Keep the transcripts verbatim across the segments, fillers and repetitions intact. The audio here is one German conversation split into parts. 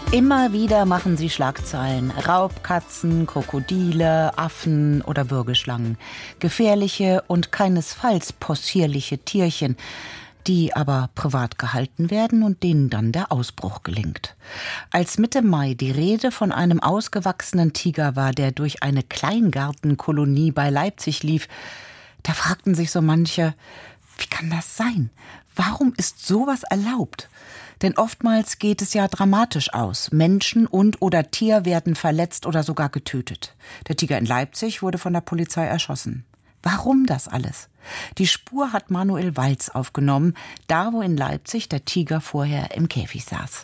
Immer wieder machen sie Schlagzeilen. Raubkatzen, Krokodile, Affen oder Würgeschlangen. Gefährliche und keinesfalls possierliche Tierchen, die aber privat gehalten werden und denen dann der Ausbruch gelingt. Als Mitte Mai die Rede von einem ausgewachsenen Tiger war, der durch eine Kleingartenkolonie bei Leipzig lief, da fragten sich so manche, wie kann das sein? Warum ist sowas erlaubt? Denn oftmals geht es ja dramatisch aus. Menschen und oder Tier werden verletzt oder sogar getötet. Der Tiger in Leipzig wurde von der Polizei erschossen. Warum das alles? Die Spur hat Manuel Walz aufgenommen, da wo in Leipzig der Tiger vorher im Käfig saß.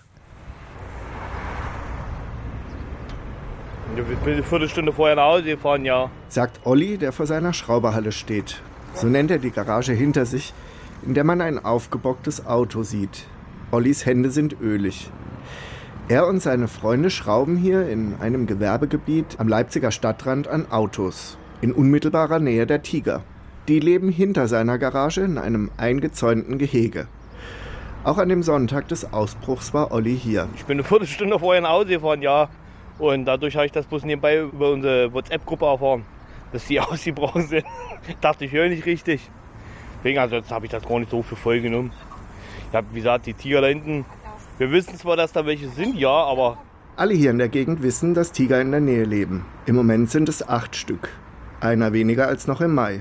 Ich bin eine Viertelstunde vorher nach Hause gefahren, ja. Sagt Olli, der vor seiner Schrauberhalle steht. So nennt er die Garage hinter sich, in der man ein aufgebocktes Auto sieht. Ollis Hände sind ölig. Er und seine Freunde schrauben hier in einem Gewerbegebiet am Leipziger Stadtrand an Autos, in unmittelbarer Nähe der Tiger. Die leben hinter seiner Garage in einem eingezäunten Gehege. Auch an dem Sonntag des Ausbruchs war Olli hier. Ich bin eine Viertelstunde vorher nach Hause gefahren, ja. Und dadurch habe ich das bloß nebenbei über unsere WhatsApp-Gruppe erfahren, dass die ausgebrochen sind. Dachte ich, höre nicht richtig. Deswegen also, jetzt habe ich das gar nicht so für voll genommen. Ich habe, wie gesagt, die Tiger da hinten, wir wissen zwar, dass da welche sind, ja, aber... Alle hier in der Gegend wissen, dass Tiger in der Nähe leben. Im Moment sind es acht Stück. Einer weniger als noch im Mai.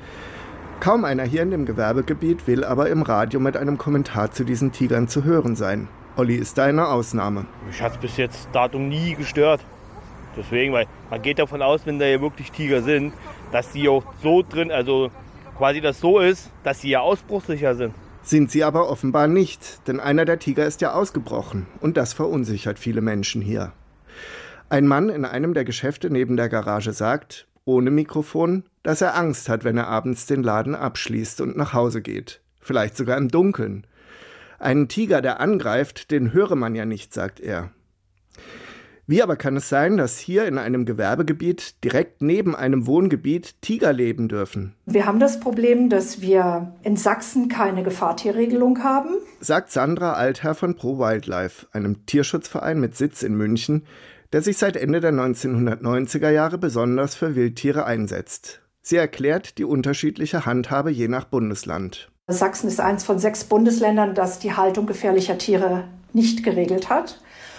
Kaum einer hier in dem Gewerbegebiet will aber im Radio mit einem Kommentar zu diesen Tigern zu hören sein. Olli ist da eine Ausnahme. Mich hat es bis jetzt Datum nie gestört. Deswegen, weil man geht davon aus, wenn da hier wirklich Tiger sind, dass die auch so drin, also quasi das so ist, dass sie ja ausbruchssicher sind. Sind sie aber offenbar nicht, denn einer der Tiger ist ja ausgebrochen und das verunsichert viele Menschen hier. Ein Mann in einem der Geschäfte neben der Garage sagt, ohne Mikrofon, dass er Angst hat, wenn er abends den Laden abschließt und nach Hause geht. Vielleicht sogar im Dunkeln. Einen Tiger, der angreift, den höre man ja nicht, sagt er. Wie aber kann es sein, dass hier in einem Gewerbegebiet direkt neben einem Wohngebiet Tiger leben dürfen? Wir haben das Problem, dass wir in Sachsen keine Gefahrtierregelung haben, sagt Sandra Altherr von Pro Wildlife, einem Tierschutzverein mit Sitz in München, der sich seit Ende der neunzehnhundertneunziger Jahre besonders für Wildtiere einsetzt. Sie erklärt die unterschiedliche Handhabe je nach Bundesland. Sachsen ist eins von sechs Bundesländern, das die Haltung gefährlicher Tiere nicht geregelt hat.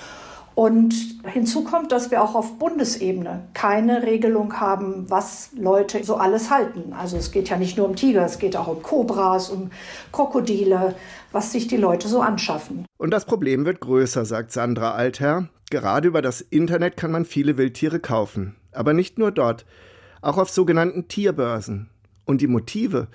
Und hinzu kommt, dass wir auch auf Bundesebene keine Regelung haben, was Leute so alles halten. Also es geht ja nicht nur um Tiger, es geht auch um Kobras, um Krokodile, was sich die Leute so anschaffen. Und das Problem wird größer, sagt Sandra Altherr. Gerade über das Internet kann man viele Wildtiere kaufen. Aber nicht nur dort, auch auf sogenannten Tierbörsen. Und die Motive,